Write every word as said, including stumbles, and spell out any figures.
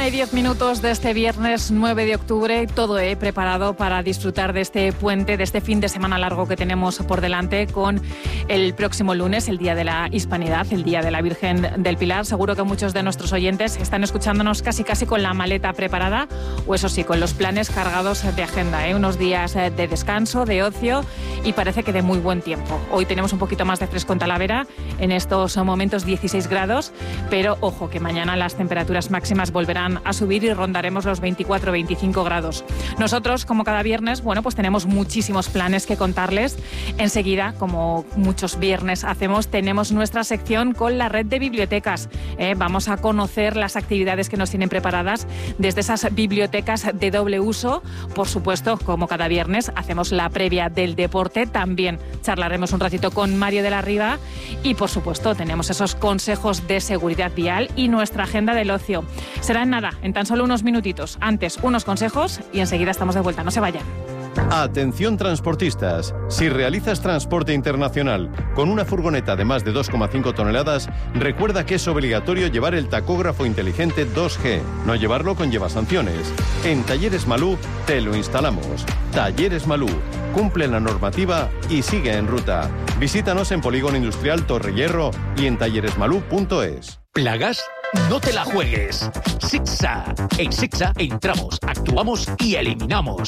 Una y diez minutos de este viernes nueve de octubre, todo he preparado para disfrutar de este puente, de este fin de semana largo que tenemos por delante con el próximo lunes, el Día de la Hispanidad, el Día de la Virgen del Pilar. Seguro que muchos de nuestros oyentes están escuchándonos casi casi con la maleta preparada, o eso sí, con los planes cargados de agenda, ¿eh? Unos días de descanso, de ocio y parece que de muy buen tiempo. Hoy tenemos un poquito más de fresco en Talavera, en estos momentos dieciséis grados, pero ojo que mañana las temperaturas máximas volverán a subir y rondaremos los veinticuatro a veinticinco grados. Nosotros, como cada viernes, bueno, pues tenemos muchísimos planes que contarles. Enseguida, como muchos viernes hacemos, tenemos nuestra sección con la red de bibliotecas. Eh, vamos a conocer las actividades que nos tienen preparadas desde esas bibliotecas de doble uso. Por supuesto, como cada viernes, hacemos la previa del deporte. También charlaremos un ratito con Mario de la Riva y, por supuesto, tenemos esos consejos de seguridad vial y nuestra agenda del ocio. Será en nada, en tan solo unos minutitos. Antes, unos consejos y enseguida estamos de vuelta. No se vayan. Atención transportistas, si realizas transporte internacional con una furgoneta de más de dos coma cinco toneladas, recuerda que es obligatorio llevar el tacógrafo inteligente dos G. No llevarlo conlleva sanciones. En Talleres Malú te lo instalamos. Talleres Malú, cumple la normativa y sigue en ruta. Visítanos en Polígono Industrial Torrehierro y en talleres malú punto es. ¿Plagas? No te la juegues. Sixa. En Sixa entramos, actuamos y eliminamos.